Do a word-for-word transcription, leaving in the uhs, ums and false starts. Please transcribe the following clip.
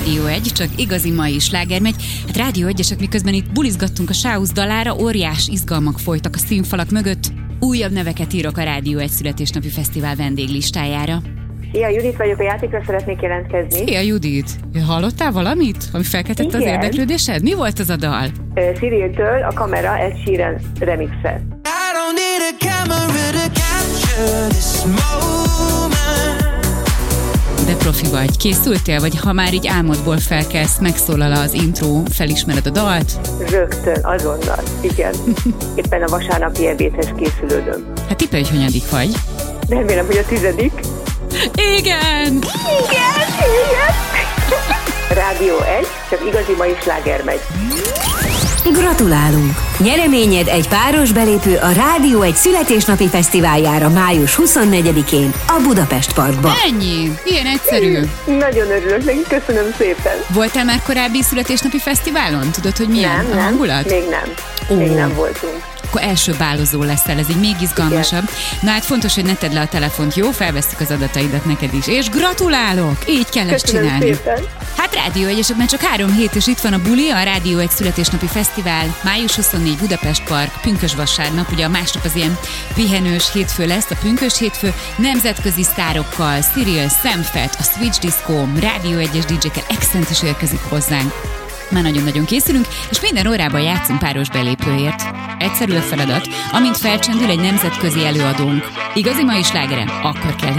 Rádió egy, csak igazi mai sláger megy. Hát Rádió egyesek, miközben itt bulizgattunk a Sáusz dalára, óriás izgalmak folytak a színfalak mögött. Újabb neveket írok a Rádió egy születésnapi fesztivál vendéglistájára. Szia, Judit vagyok, a játékra szeretnék jelentkezni. Szia, Judit! Hallottál valamit, ami felkeltette az érdeklődésed? Mi volt az a dal? Uh, Cyril-től a Kamera Ed Sheeran remixe. De profi vagy. Készültél, vagy ha már így álmodból felkelsz, megszólal az intro, felismered a dalt? Rögtön, azonnal, igen. Éppen a vasárnapi ebédhez készülődöm. Hát tippelj, hogy hanyadik vagy? Remélem, hogy a tizedik. Igen! Igen, igen! Rádió egy, csak igazi mai sláger megy. Gratulálunk! Nyereményed egy páros belépő a Rádió egy születésnapi fesztiváljára május huszonnegyedikén a Budapest Parkban. Ennyi! Ilyen egyszerű. Nagyon örülök neki, köszönöm szépen. Voltál már korábbi születésnapi fesztiválon? Tudod, hogy milyen nem, a nem, hangulat? még nem. Ó. Még nem voltunk. Akkor első bálozó leszel, ez így még izgalmasabb. Igen. Na hát fontos, hogy ne tedd le a telefont, jó? Felvesszük az adataidat neked is. És gratulálok! Így kell ezt Köszönöm csinálni. Szépen. Hát Rádió egyesek, mert csak három hét, és itt van a buli, a Rádió egy születésnapi fesztivál, május huszonnégyedike Budapest Park, pünkös vasárnap, ugye a másnap az ilyen pihenős hétfő lesz, a pünkös hétfő, nemzetközi sztárokkal, Cyril, Sam Fett, a Switch Disco, Rádió egyes dé dzsékkel, Accent is érkezik hozzánk. Már nagyon-nagyon készülünk, és minden órában játszunk páros belépőért. Egyszerű a feladat, amint felcsendül egy nemzetközi előadónk. Igazi mai slágerem, akkor kell